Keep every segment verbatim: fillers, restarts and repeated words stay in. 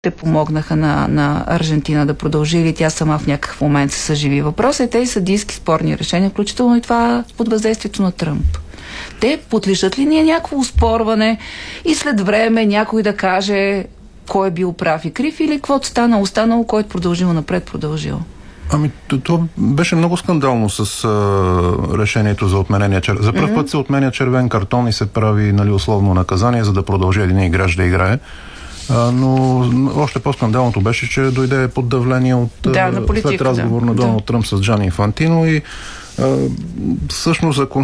те помогнаха на, на Аржентина да продължи или тя сама в някакъв момент се съживи. Въпросът е тези съдийски спорни решения, включително и това под въздействието на Тръмп. Те подлежат ли ние някакво успорване и след време някой да каже кой е бил прав и крив или каквото стана останало, който продължил напред, продължил? Ами, това беше много скандално с а, решението за отменения червен. За първ mm-hmm. път се отменя червен картон и се прави, нали, условно наказание, за да продължи един играч да играе. А, но още по-скандалното беше, че дойде под давление от да, на политика, след разговор да. на Доналд да. Тръмп с Джани Инфантино и а, всъщност закон...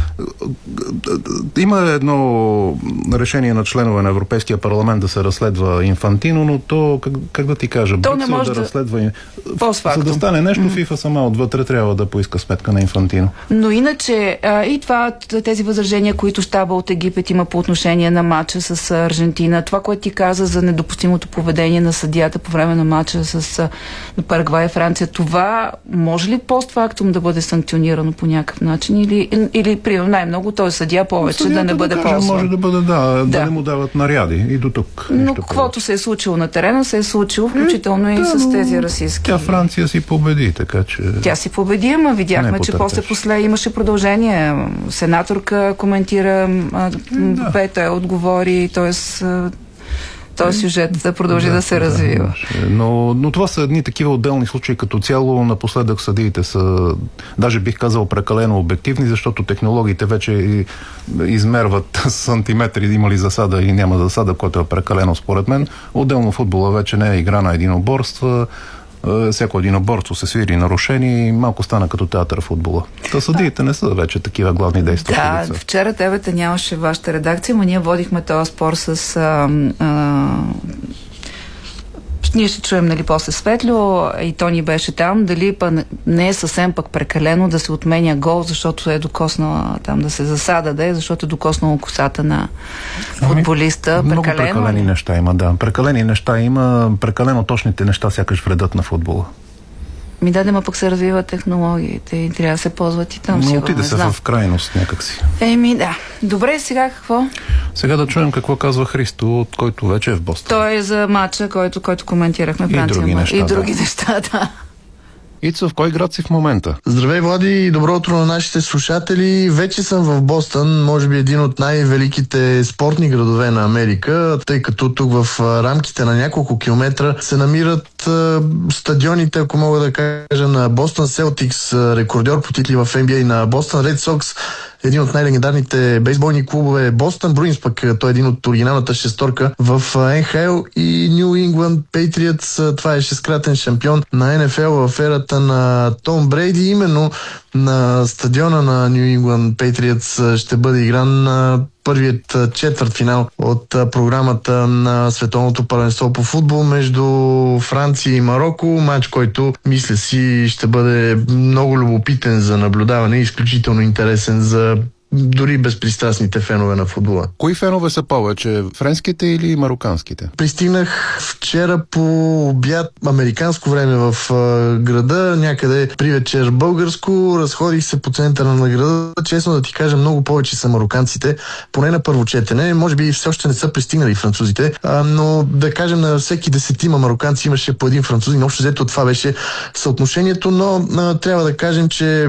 има едно решение на членове на Европейския парламент да се разследва Инфантино, но то, как, как да ти кажа, то не може да, да разследва. За да стане нещо, mm-hmm. ФИФА сама отвътре трябва да поиска сметка на Инфантино. Но иначе а, и това, тези възражения, които щаба от Египет има по отношение на матча с Аржентина, това, което ти каза за недопустимото поведение на съдията по време на матча с Парагвай и Франция, това може ли постфактум да бъде санкционирано по някакъв начин или, или примерно най-много той съдия повече съдията да не бъде да ползван? Може да бъде, да, да, да не му дават наряди и до тук. Но каквото се е случило на терена, се е случило, включително е, и да, с тези расистски. Тя Франция си победи, така че... Тя си победи, ама видяхме, че после после имаше продължение. Сенаторка коментира, да. Пета отговори, т.е. този сюжет да продължи да, да се развива. Да, но, но това са едни такива отделни случаи. Като цяло напоследък съдиите са, даже бих казал, прекалено обективни, защото технологиите вече измерват сантиметри, има ли засада и няма засада, което е прекалено според мен. Отделно футбола вече не е игра на единоборства. Всяко единоборство се свири нарушени и малко стана като театър в футбола. Та съдиите не са вече такива главни действия. Да, вчера тебе те нямаше вашата редакция, но ние водихме този спор с... А, а, ние ще чуем, нали, после Светлио и то ни беше там, дали па не е съвсем пък прекалено да се отменя гол, защото е докоснала там да се засада, да е, защото е докоснала косата на футболиста. Ами, много прекалено прекалени неща има, да. Прекалени неща има, прекалено точните неща сякаш вредят на футбола. Ми да, ма пък се развиват технологиите и трябва да се ползват и там. Но сигурно, отиде се знам. в крайност някакси. Еми да. Добре, сега какво? Сега да чуем какво казва Христо, от който вече е в Бостън. Той е за матча, който, който коментирахме в Франция. И други неща. И други да. неща, да. Ицо, в кой град си в момента? Здравей, Влади, и добро утро на нашите слушатели. Вече съм в Бостън, може би един от най-великите спортни градове на Америка, тъй като тук в рамките на няколко километра се намират е, стадионите, ако мога да кажа, на Бостън Селтикс, рекордьор по титли в Н Б А, на Бостън Ред Сокс, един от най-легендарните бейсболни клубове, Бостън Бруинс, пък той е един от оригиналната шесторка в Н Х Л, и Ню Ингланд Пейтриътс, това е шесткратен шампион на Н Ф Л в ерата на Том Брейди. Именно на стадиона на Ню Ингланд Пейтриътс ще бъде игран на първият четвъртфинал от програмата на Световното първенство по футбол между Франция и Мароко. Мач, който мисля си ще бъде много любопитен за наблюдаване и изключително интересен за дори безпристрастните фенове на футбола. Кои фенове са повече? Френските или мароканските? Пристигнах вчера по обяд американско време в а, града, някъде при вечер българско, разходих се по центъра на града. Честно да ти кажа, много повече са мароканците, поне на първо четене. Може би все още не са пристигнали французите, а, но да кажем, на всеки десетима мароканци имаше по един французин. Общо взето това беше съотношението, но а, трябва да кажем, че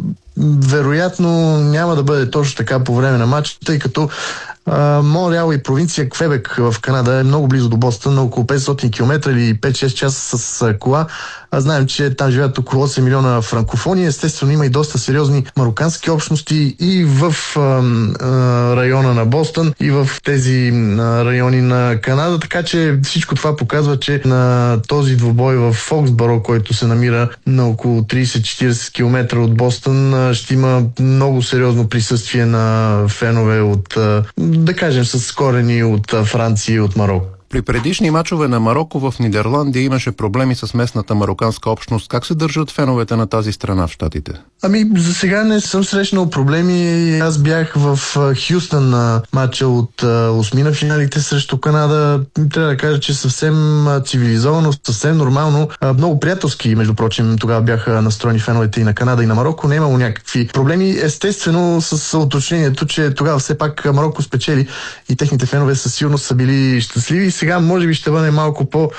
вероятно няма да бъде точно така по време на матча, тъй като Монреал и провинция Квебек в Канада е много близо до Бостън, на около петстотин километра или пет-шест часа с кола. А знаем, че там живеят около осем милиона франкофони. Естествено има и доста сериозни марокански общности и в а, а, района на Бостън, и в тези а, райони на Канада. Така че всичко това показва, че на този двубой в Фоксбаро, който се намира на около трийсет-четирийсет километра от Бостън, ще има много сериозно присъствие на фенове от, да кажем, с корени от Франция и от Мароко. При предишни мачове на Мароко в Нидерландия имаше проблеми с местната мароканска общност. Как се държат феновете на тази страна в щатите? Ами, за сега не съм срещнал проблеми. Аз бях в Хюстън на матча от осмина финалите срещу Канада. Трябва да кажа, че съвсем цивилизовано, съвсем нормално, много приятелски, между прочим, тогава бяха настроени феновете и на Канада, и на Мароко. Не е имало някакви проблеми. Естествено, с уточнението, че тогава все пак Мароко спечели и техните фенове със сигурност са били щастливи. Сега може би ще бъде малко по